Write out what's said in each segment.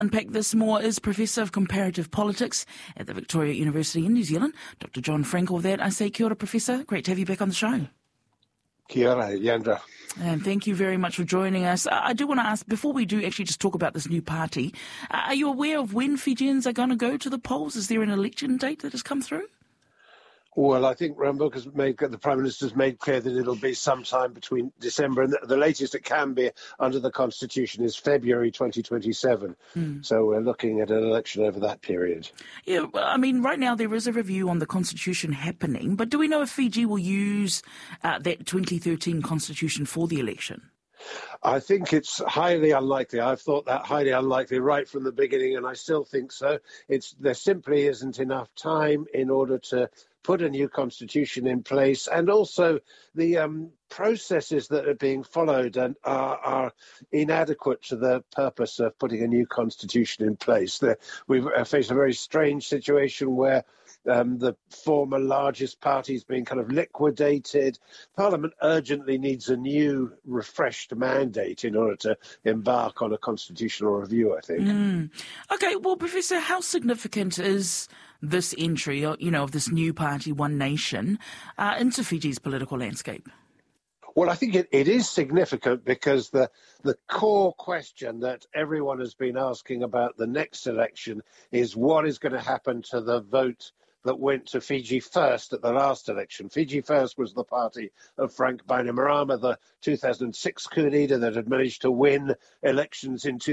Unpack this more is Professor of Comparative Politics at the Victoria University in New Zealand, Dr. John Frankel. With that, I say kia ora, Professor. Great to have you back on the show. Kia ora, Yandra. And thank you very much for joining us. I do want to ask, before we do actually just talk about this new party, are you aware of when Fijians are going to go to the polls? Is there an election date that has come through? Well, I think the Prime Minister's made clear that it'll be sometime between December and the latest it can be under the Constitution is February 2027. So we're looking at an election over that period. Yeah, I mean, right now there is a review on the Constitution happening, but do we know if Fiji will use that 2013 Constitution for the election? I think it's highly unlikely. I've thought that highly unlikely right from the beginning, and I still think so. There simply isn't enough time in order to put a new constitution in place, and also the processes that are being followed and are inadequate to the purpose of putting a new constitution in place. We've faced a very strange situation where the former largest party is being kind of liquidated. Parliament urgently needs a new, refreshed mandate in order to embark on a constitutional review, I think. Okay, well, Professor, how significant is this entry, of this new party, One Nation, into Fiji's political landscape? Well, I think it is significant because the core question that everyone has been asking about the next election is what is going to happen to the vote that went to Fiji First at the last election. Fiji First was the party of Frank Bainimarama, the 2006 coup leader that had managed to win elections in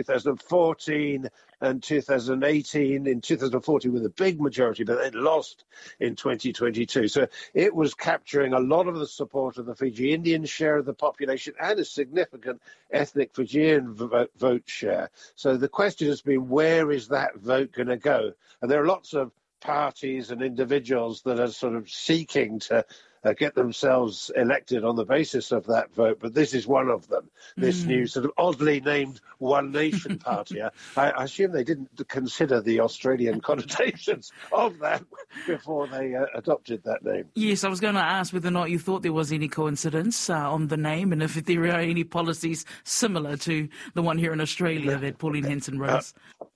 2014 and 2018. In 2014 with a big majority, but it lost in 2022. So it was capturing a lot of the support of the Fiji Indian share of the population and a significant ethnic Fijian vote share. So the question has been, where is that vote going to go? And there are lots of parties and individuals that are sort of seeking to get themselves elected on the basis of that vote, but this is one of them, this new sort of oddly named One Nation party. I assume they didn't consider the Australian connotations of that before they adopted that name. Yes, I was going to ask whether or not you thought there was any coincidence on the name and if there are any policies similar to the one here in Australia that Pauline Hanson runs.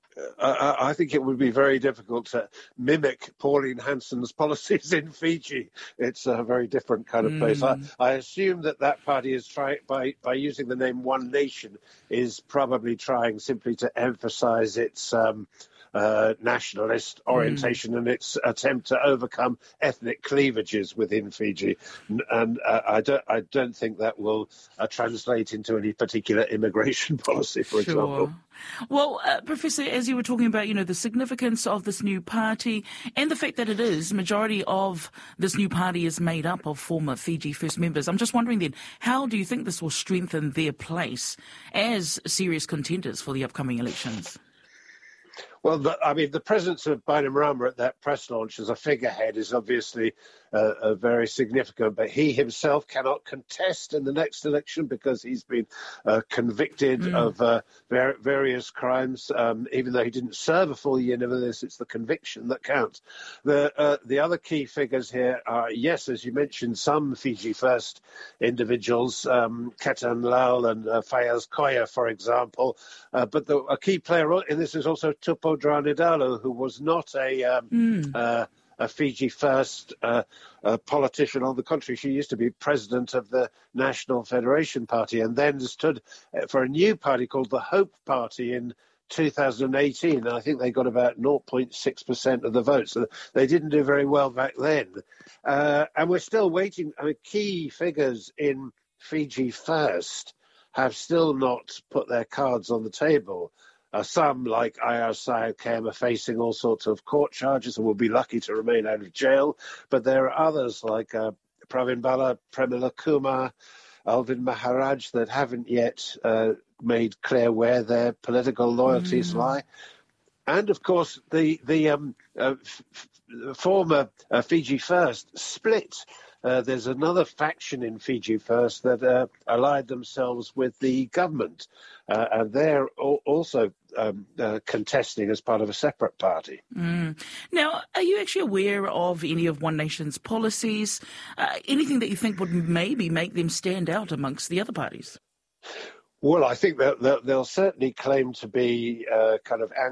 I think it would be very difficult to mimic Pauline Hanson's policies in Fiji. It's a very different kind of place. I assume that party is trying, by using the name One Nation, is probably trying simply to emphasise its nationalist orientation and its attempt to overcome ethnic cleavages within Fiji. And I don't think that will translate into any particular immigration policy, for example. Well, Professor, as you were talking about, the significance of this new party and the fact that majority of this new party is made up of former Fiji First members, I'm just wondering then, how do you think this will strengthen their place as serious contenders for the upcoming elections? Well, the presence of Bainimarama at that press launch as a figurehead is obviously very significant, but he himself cannot contest in the next election because he's been convicted of various crimes, even though he didn't serve a full year. Nevertheless, it's the conviction that counts. The other key figures here are, yes, as you mentioned, some Fiji First individuals, Ketan Lal and Fayaz Koya, for example, but a key player in this is also Tupou Draunidalo, who was not a Fiji First politician. On the contrary, she used to be president of the National Federation Party and then stood for a new party called the Hope Party in 2018. And I think they got about 0.6% of the vote. So they didn't do very well back then. And we're still waiting. Key figures in Fiji First have still not put their cards on the table. Some, like Ayar Sayo Kem, are facing all sorts of court charges and will be lucky to remain out of jail. But there are others, like Pravin Bala, Premila Kumar, Alvin Maharaj, that haven't yet made clear where their political loyalties lie. And, of course, the former Fiji First split. There's another faction in Fiji First that allied themselves with the government, and they're also contesting as part of a separate party. Now, are you actually aware of any of One Nation's policies, anything that you think would maybe make them stand out amongst the other parties? Well, I think that they'll certainly claim to be kind of